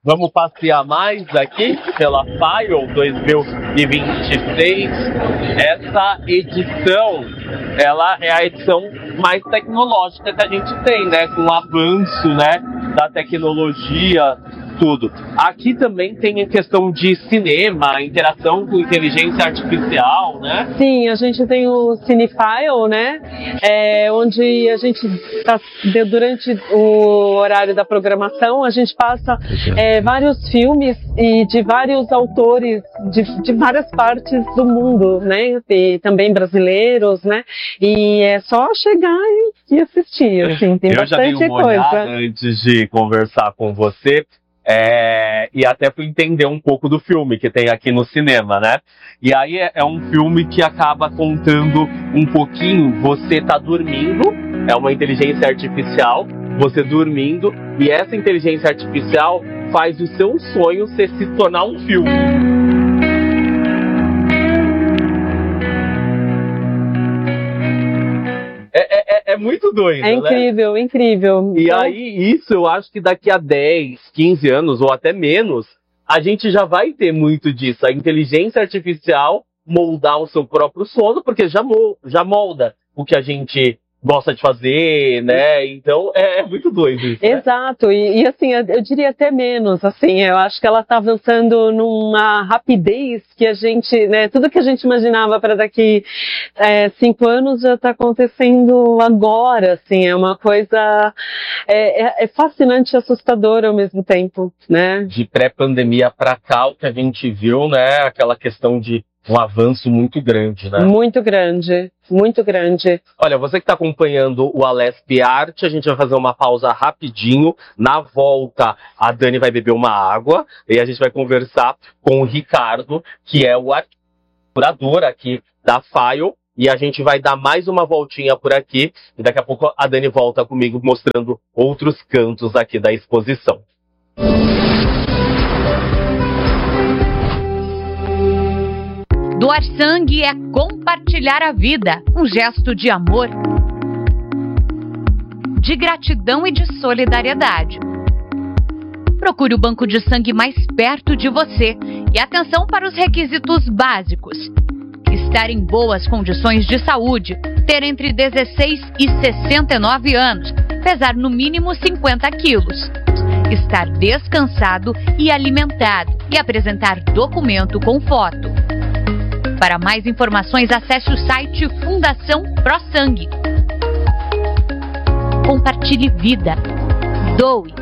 Vamos passear mais aqui pela FIOL 2026. Essa edição, ela é a edição mais tecnológica que a gente tem, né? Com o avanço, né, da tecnologia, tudo. Aqui também tem a questão de cinema, interação com inteligência artificial, né? Sim, a gente tem o Cinefile, né? Onde a gente durante o horário da programação, a gente passa vários filmes e de vários autores de várias partes do mundo, né? E também brasileiros, né? E é só chegar e assistir, assim, tem bastante coisa. Eu já dei uma olhada antes de conversar com você. E até fui entender um pouco do filme que tem aqui no cinema, né? E aí é um filme que acaba contando um pouquinho, você tá dormindo, é uma inteligência artificial, você dormindo, e essa inteligência artificial faz o seu sonho se tornar um filme. É muito doido, né? Incrível, incrível. E aí, isso eu acho que daqui a 10, 15 anos, ou até menos, a gente já vai ter muito disso. A inteligência artificial moldar o seu próprio sono, porque já molda o que a gente gosta de fazer, né? Então, é muito doido isso, né? Exato, e assim, eu diria até menos, assim, eu acho que ela tá avançando numa rapidez que a gente, né, tudo que a gente imaginava para daqui 5 anos já tá acontecendo agora, assim, é uma coisa, é fascinante e assustadora ao mesmo tempo, né? De pré-pandemia para cá, o que a gente viu, né, aquela questão de um avanço muito grande, né? Muito grande, muito grande. Olha, você que está acompanhando o Alesp Arte, a gente vai fazer uma pausa rapidinho. Na volta, a Dani vai beber uma água e a gente vai conversar com o Ricardo, que é o curador aqui da FIOL. E a gente vai dar mais uma voltinha por aqui. E daqui a pouco a Dani volta comigo mostrando outros cantos aqui da exposição. Doar sangue é compartilhar a vida, um gesto de amor, de gratidão e de solidariedade. Procure o banco de sangue mais perto de você e atenção para os requisitos básicos. Estar em boas condições de saúde, ter entre 16 e 69 anos, pesar no mínimo 50 quilos. Estar descansado e alimentado e apresentar documento com foto. Para mais informações, acesse o site Fundação Pro Sangue. Compartilhe vida. Doe.